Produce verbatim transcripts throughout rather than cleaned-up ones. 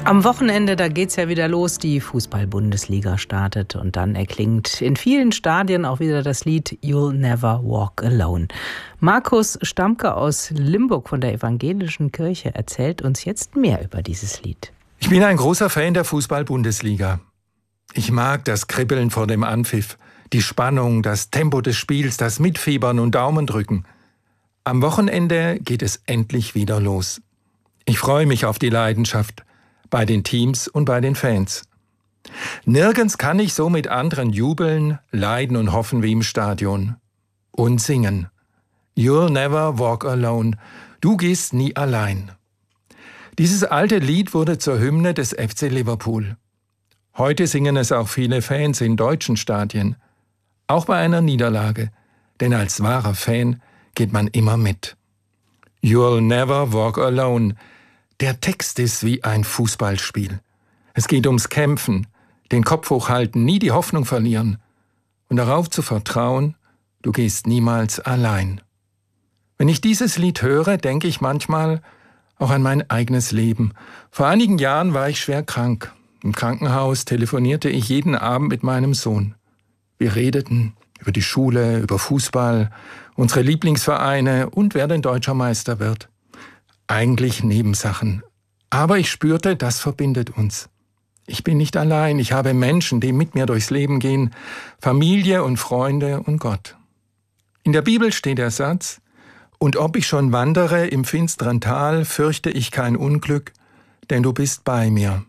Am Wochenende, da geht's ja wieder los, die Fußball-Bundesliga startet und dann erklingt in vielen Stadien auch wieder das Lied You'll Never Walk Alone. Markus Stamke aus Limburg von der Evangelischen Kirche erzählt uns jetzt mehr über dieses Lied. Ich bin ein großer Fan der Fußball-Bundesliga. Ich mag das Kribbeln vor dem Anpfiff, die Spannung, das Tempo des Spiels, das Mitfiebern und Daumendrücken. Am Wochenende geht es endlich wieder los. Ich freue mich auf die Leidenschaft bei den Teams und bei den Fans. Nirgends kann ich so mit anderen jubeln, leiden und hoffen wie im Stadion. Und singen. You'll never walk alone. Du gehst nie allein. Dieses alte Lied wurde zur Hymne des F C Liverpool. Heute singen es auch viele Fans in deutschen Stadien. Auch bei einer Niederlage. Denn als wahrer Fan geht man immer mit. You'll never walk alone. Der Text ist wie ein Fußballspiel. Es geht ums Kämpfen, den Kopf hochhalten, nie die Hoffnung verlieren und darauf zu vertrauen, du gehst niemals allein. Wenn ich dieses Lied höre, denke ich manchmal auch an mein eigenes Leben. Vor einigen Jahren war ich schwer krank. Im Krankenhaus telefonierte ich jeden Abend mit meinem Sohn. Wir redeten über die Schule, über Fußball, unsere Lieblingsvereine und wer denn deutscher Meister wird. Eigentlich Nebensachen. Aber ich spürte, das verbindet uns. Ich bin nicht allein, ich habe Menschen, die mit mir durchs Leben gehen, Familie und Freunde und Gott. In der Bibel steht der Satz: Und ob ich schon wandere im finsteren Tal, fürchte ich kein Unglück, denn du bist bei mir.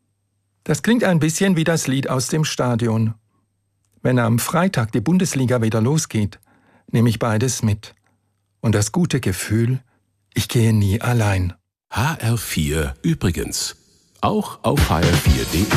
Das klingt ein bisschen wie das Lied aus dem Stadion. Wenn am Freitag die Bundesliga wieder losgeht, nehme ich beides mit. Und das gute Gefühl, ich gehe nie allein. H R vier übrigens. Auch auf H R vier punkt de.